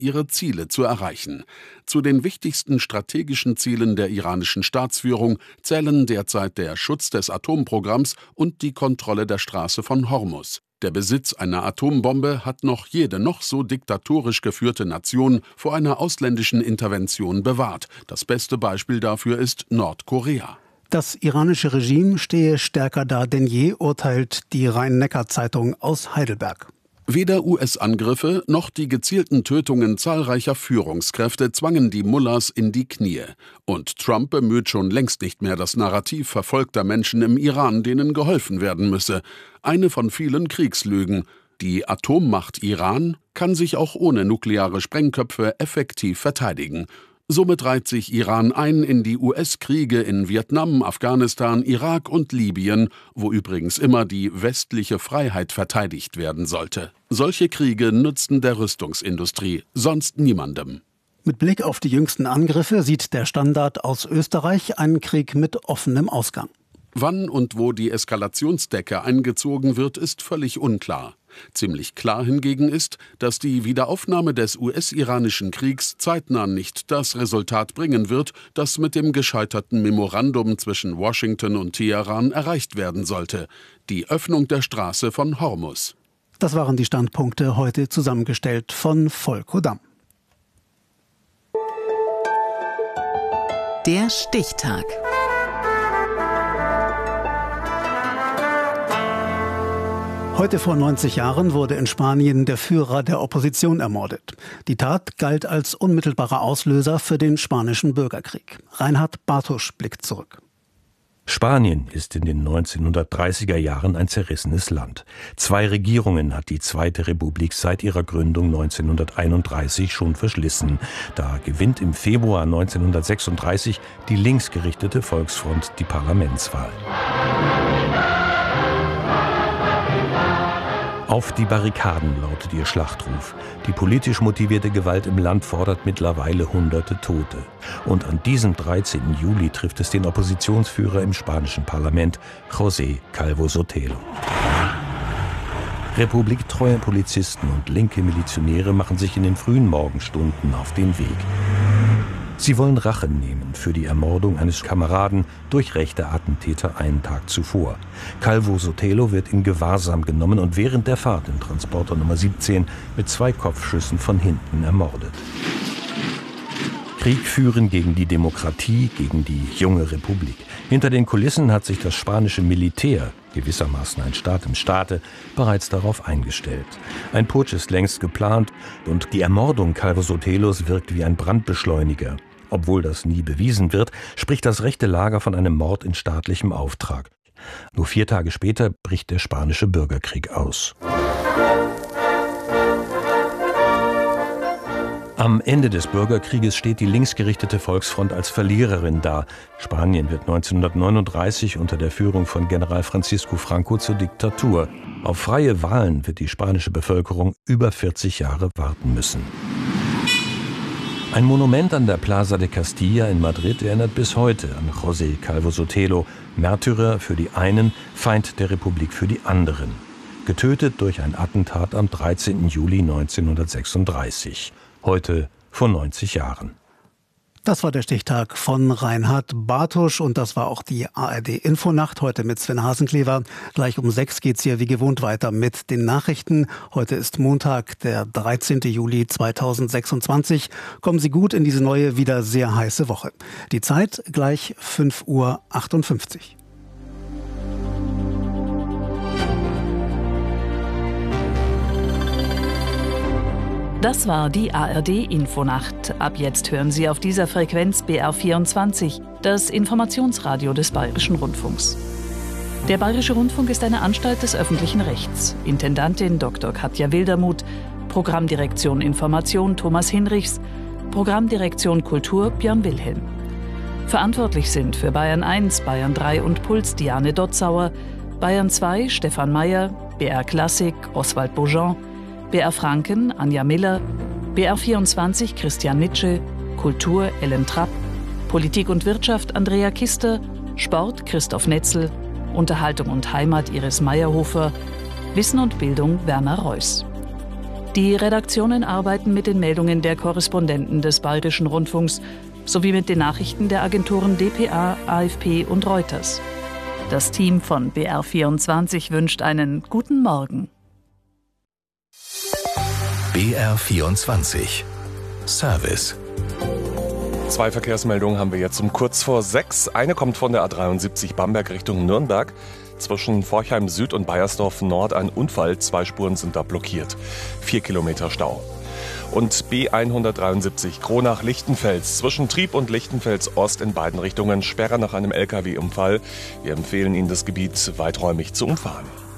ihre Ziele zu erreichen. Zu den wichtigsten strategischen Zielen der iranischen Staatsführung zählen derzeit der Schutz des Atomprogramms und die Kontrolle der Straße von Hormuz. Der Besitz einer Atombombe hat noch jede noch so diktatorisch geführte Nation vor einer ausländischen Intervention bewahrt. Das beste Beispiel dafür ist Nordkorea. Das iranische Regime stehe stärker da denn je, urteilt die Rhein-Neckar-Zeitung aus Heidelberg. Weder US-Angriffe noch die gezielten Tötungen zahlreicher Führungskräfte zwangen die Mullahs in die Knie. Und Trump bemüht schon längst nicht mehr das Narrativ verfolgter Menschen im Iran, denen geholfen werden müsse. Eine von vielen Kriegslügen. Die Atommacht Iran kann sich auch ohne nukleare Sprengköpfe effektiv verteidigen. Somit reiht sich Iran ein in die US-Kriege in Vietnam, Afghanistan, Irak und Libyen, wo übrigens immer die westliche Freiheit verteidigt werden sollte. Solche Kriege nützten der Rüstungsindustrie, sonst niemandem. Mit Blick auf die jüngsten Angriffe sieht der Standard aus Österreich einen Krieg mit offenem Ausgang. Wann und wo die Eskalationsdecke eingezogen wird, ist völlig unklar. Ziemlich klar hingegen ist, dass die Wiederaufnahme des US-iranischen Kriegs zeitnah nicht das Resultat bringen wird, das mit dem gescheiterten Memorandum zwischen Washington und Teheran erreicht werden sollte: die Öffnung der Straße von Hormuz. Das waren die Standpunkte, heute zusammengestellt von Volko Damm. Der Stichtag. Heute vor 90 Jahren wurde in Spanien der Führer der Opposition ermordet. Die Tat galt als unmittelbarer Auslöser für den spanischen Bürgerkrieg. Reinhard Bartusch blickt zurück. Spanien ist in den 1930er Jahren ein zerrissenes Land. 2 Regierungen hat die Zweite Republik seit ihrer Gründung 1931 schon verschlissen. Da gewinnt im Februar 1936 die linksgerichtete Volksfront die Parlamentswahl. Auf die Barrikaden lautet ihr Schlachtruf. Die politisch motivierte Gewalt im Land fordert mittlerweile Hunderte Tote. Und an diesem 13. Juli trifft es den Oppositionsführer im spanischen Parlament, José Calvo Sotelo. Republiktreue Polizisten und linke Milizionäre machen sich in den frühen Morgenstunden auf den Weg. Sie wollen Rache nehmen für die Ermordung eines Kameraden durch rechte Attentäter einen Tag zuvor. Calvo Sotelo wird in Gewahrsam genommen und während der Fahrt im Transporter Nummer 17 mit 2 Kopfschüssen von hinten ermordet. Krieg führen gegen die Demokratie, gegen die junge Republik. Hinter den Kulissen hat sich das spanische Militär, gewissermaßen ein Staat im Staate, bereits darauf eingestellt. Ein Putsch ist längst geplant und die Ermordung Calvo Sotelos wirkt wie ein Brandbeschleuniger. Obwohl das nie bewiesen wird, spricht das rechte Lager von einem Mord in staatlichem Auftrag. Nur 4 Tage später bricht der spanische Bürgerkrieg aus. Am Ende des Bürgerkrieges steht die linksgerichtete Volksfront als Verliererin da. Spanien wird 1939 unter der Führung von General Francisco Franco zur Diktatur. Auf freie Wahlen wird die spanische Bevölkerung über 40 Jahre warten müssen. Ein Monument an der Plaza de Castilla in Madrid erinnert bis heute an José Calvo Sotelo, Märtyrer für die einen, Feind der Republik für die anderen. Getötet durch ein Attentat am 13. Juli 1936. Heute vor 90 Jahren. Das war der Stichtag von Reinhard Bartusch und das war auch die ARD-Infonacht, heute mit Sven Hasenclever. Gleich um 6 geht's hier wie gewohnt weiter mit den Nachrichten. Heute ist Montag, der 13. Juli 2026. Kommen Sie gut in diese neue, wieder sehr heiße Woche. Die Zeit gleich 5:58 Uhr. Das war die ARD-Infonacht. Ab jetzt hören Sie auf dieser Frequenz BR24, das Informationsradio des Bayerischen Rundfunks. Der Bayerische Rundfunk ist eine Anstalt des öffentlichen Rechts. Intendantin Dr. Katja Wildermuth, Programmdirektion Information Thomas Hinrichs, Programmdirektion Kultur Björn Wilhelm. Verantwortlich sind für Bayern 1, Bayern 3 und Puls Diane Dotzauer, Bayern 2 Stefan Mayer, BR Klassik Oswald Beaujean, BR Franken Anja Miller, BR24 Christian Nitsche, Kultur Ellen Trapp, Politik und Wirtschaft Andrea Kister, Sport Christoph Netzel, Unterhaltung und Heimat Iris Meyerhofer, Wissen und Bildung Werner Reuss. Die Redaktionen arbeiten mit den Meldungen der Korrespondenten des Bayerischen Rundfunks sowie mit den Nachrichten der Agenturen dpa, AFP und Reuters. Das Team von BR24 wünscht einen guten Morgen. BR24 Service. 2 Verkehrsmeldungen haben wir jetzt um kurz vor 6. Eine kommt von der A73 Bamberg Richtung Nürnberg. Zwischen Forchheim Süd und Baiersdorf Nord ein Unfall. 2 Spuren sind da blockiert. 4 Kilometer Stau. Und B173 Kronach-Lichtenfels. Zwischen Trieb und Lichtenfels Ost in beiden Richtungen Sperre nach einem LKW-Unfall. Wir empfehlen Ihnen, das Gebiet weiträumig zu umfahren.